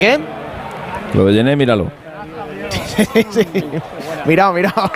¿Qué? Lo de Gené, míralo. Sí. Mirado.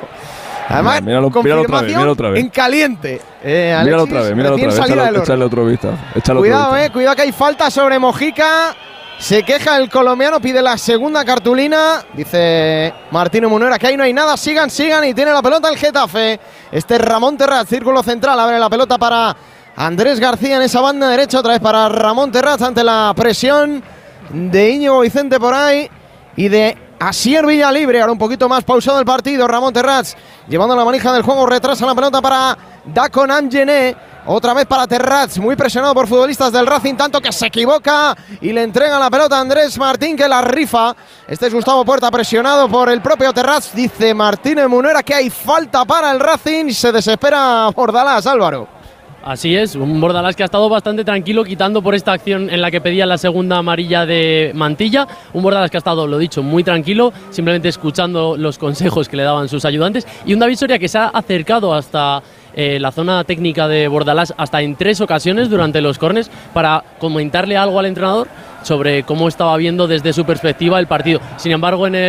Además, míralo otra vez. En caliente. Míralo otra vez. Échale otro vistazo. Cuidado que hay falta sobre Mojica. Se queja el colombiano, pide la segunda cartulina. Dice Martínez Munuera que ahí no hay nada. Sigan. Y tiene la pelota el Getafe. Este es Ramón Terrats, círculo central. Abre la pelota para Andrés García en esa banda derecha. Otra vez para Ramón Terrats ante la presión de Íñigo Vicente por ahí. Y de Asier Villalibre. Ahora un poquito más pausado el partido. Ramón Terrats llevando la manija del juego. Retrasa la pelota para Dacon Angené. Otra vez para Terrats, muy presionado por futbolistas del Racing, tanto que se equivoca y le entrega la pelota a Andrés Martín, que la rifa. Este es Gustavo Puerta, presionado por el propio Terrats. Dice Martínez Munuera que hay falta para el Racing y se desespera Bordalás, Álvaro. Así es, un Bordalás que ha estado bastante tranquilo, quitando por esta acción en la que pedía la segunda amarilla de Mantilla. Un Bordalás que ha estado, lo dicho, muy tranquilo, simplemente escuchando los consejos que le daban sus ayudantes. Y un David Soria que se ha acercado hasta la zona técnica de Bordalás hasta en 3 ocasiones durante los córners para comentarle algo al entrenador sobre cómo estaba viendo desde su perspectiva el partido. Sin embargo, en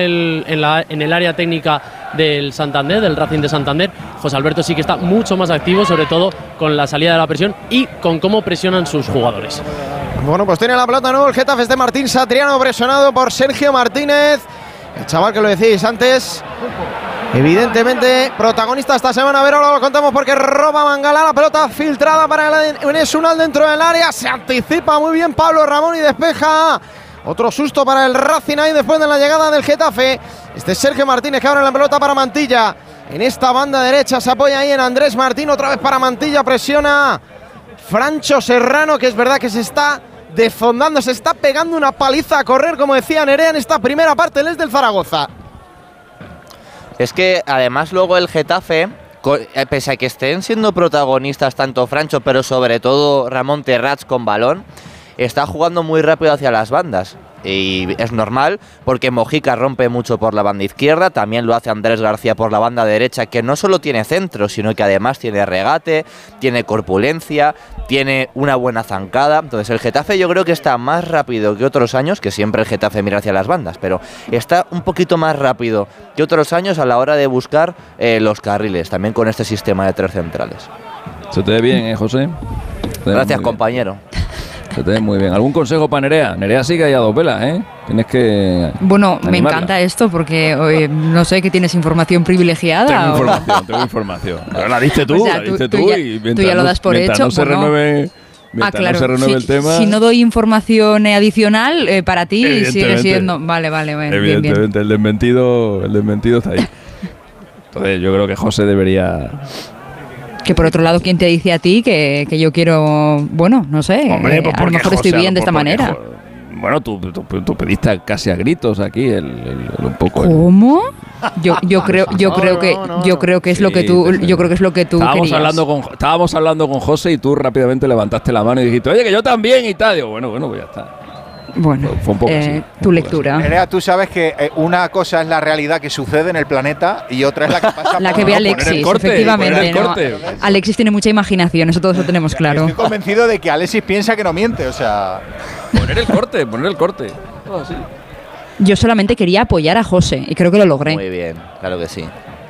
el área técnica del Santander, del Racing de Santander, José Alberto sí que está mucho más activo, sobre todo con la salida de la presión y con cómo presionan sus jugadores. Bueno, pues tiene la pelota nuevo el Getafe, este Martín Satriano, presionado por Sergio Martínez, el chaval que lo decís antes. Evidentemente, protagonista esta semana, a ver, ahora lo contamos porque roba Mangala, la pelota filtrada para Enes Unal dentro del área, se anticipa muy bien Pablo Ramón y despeja. Otro susto para el Racing ahí después de la llegada del Getafe. Este es Sergio Martínez que abre la pelota para Mantilla. En esta banda derecha se apoya ahí en Andrés Martín, otra vez para Mantilla, presiona Francho Serrano, que es verdad que se está desfondando, se está pegando una paliza a correr, como decía Nerea en esta primera parte, él es del Zaragoza. Es que además luego el Getafe, pese a que estén siendo protagonistas tanto Francho, pero sobre todo Ramón Terrats con balón, está jugando muy rápido hacia las bandas. Y es normal porque Mojica rompe mucho por la banda izquierda, también lo hace Andrés García por la banda derecha, que no solo tiene centro, sino que además tiene regate, tiene corpulencia, tiene una buena zancada. Entonces el Getafe yo creo que está más rápido que otros años, que siempre el Getafe mira hacia las bandas, pero está un poquito más rápido que otros años a la hora de buscar los carriles, también con este sistema de 3 centrales. Se te ve bien, José. Gracias, compañero. Se te ve muy bien. ¿Algún consejo para Nerea? Nerea sigue ahí a 2 velas, ¿eh? Tienes que Bueno, animarla. me encanta esto porque no sé, que tienes información privilegiada. Tengo información. Pero la diste tú, O sea, tú ya lo das por hecho. No se renueve, mientras no se renueve el tema. Si no doy información adicional, para ti sigue siendo... Vale, bueno, evidentemente, bien. El desmentido está ahí. Entonces yo creo que José debería... Que por otro lado, ¿quién te dice a ti que yo quiero, bueno, no sé, Hombre, pues a lo mejor estoy bien de esta manera? Bueno, tú pediste casi a gritos aquí un poco. ¿Cómo? Yo creo que es lo que tú querías. Estábamos hablando con José y tú rápidamente levantaste la mano y dijiste, oye, que yo también y tal. Digo, bueno, pues ya está. Bueno, fue un poco así, tu lectura. Nerea, tú sabes que una cosa es la realidad que sucede en el planeta y otra es la que pasa. La que ve Alexis, efectivamente. ¿no? Alexis tiene mucha imaginación, eso todos lo tenemos claro. Estoy convencido de que Alexis piensa que no miente, o sea... Poner el corte. Oh, sí. Yo solamente quería apoyar a José y creo que lo logré. Muy bien, claro que sí.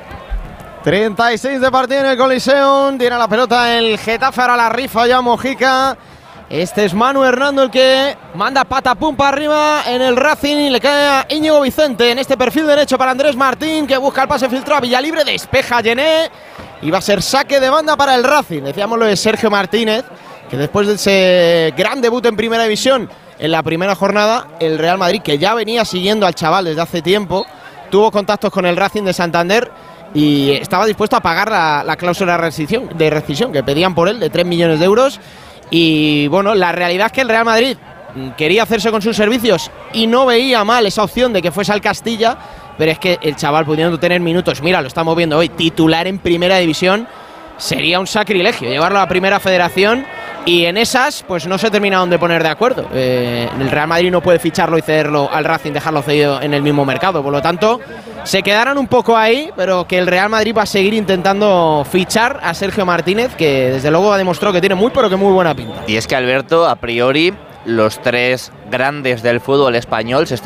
36 de partido en el Coliseum, tiene la pelota el Getafe, ahora la rifa ya Mojica. Este es Manu Hernando el que manda patapum para arriba en el Racing y le cae a Íñigo Vicente en este perfil derecho para Andrés Martín, que busca el pase filtrado a Villalibre, despeja Gené y va a ser saque de banda para el Racing. Decíamos lo de Sergio Martínez, que después de ese gran debut en Primera División en la primera jornada, el Real Madrid, que ya venía siguiendo al chaval desde hace tiempo, tuvo contactos con el Racing de Santander y estaba dispuesto a pagar la cláusula de rescisión que pedían por él de 3 millones de euros. Y bueno, la realidad es que el Real Madrid quería hacerse con sus servicios y no veía mal esa opción de que fuese al Castilla, pero es que el chaval, pudiendo tener minutos, mira, lo estamos viendo hoy, titular en Primera División, sería un sacrilegio llevarlo a la Primera Federación, y en esas pues no se terminaron de poner de acuerdo. El Real Madrid no puede ficharlo y cederlo al Racing, dejarlo cedido en el mismo mercado, por lo tanto se quedaron un poco ahí, pero que el Real Madrid va a seguir intentando fichar a Sergio Martínez, que desde luego ha demostrado que tiene muy pero que muy buena pinta. Y es que Alberto, a priori, los tres grandes del fútbol español se están